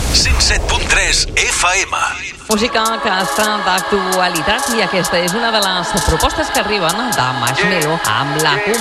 107.3 FM. Música que està d'actualitat i aquesta és una de les propostes que arriben de Marshmello amb la